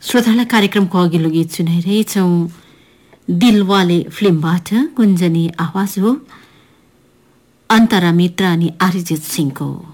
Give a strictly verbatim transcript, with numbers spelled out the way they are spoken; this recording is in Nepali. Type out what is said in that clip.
श्रोतालाई कार्यक्रमको अघिल्लो गीत सुनाइरहेछौं। दिलवाले फिल्मबाट गुन्जनी आवाज हो अन्तरा मित्र अनि अरिजित सिंहको।